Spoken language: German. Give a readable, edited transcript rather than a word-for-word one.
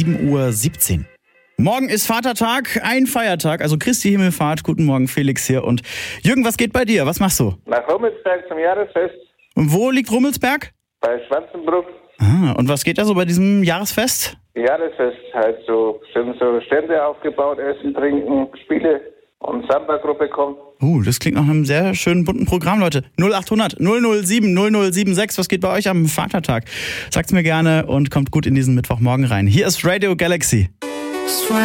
7:17 Uhr. Morgen ist Vatertag, ein Feiertag, also Christi Himmelfahrt. Guten Morgen, Felix hier. Und Jürgen, was geht bei dir? Was machst du? Nach Rummelsberg zum Jahresfest. Und wo liegt Rummelsberg? Bei Schwanzenbruck. Und was geht da so bei diesem Jahresfest? Jahresfest halt so, sind so Stände aufgebaut, Essen, Trinken, Spiele und Samba-Gruppe kommt. Das klingt nach einem sehr schönen bunten Programm, Leute. 0800 007 0076, was geht bei euch am Vatertag? Sagt's mir gerne und kommt gut in diesen Mittwochmorgen rein. Hier ist Radio Galaxy.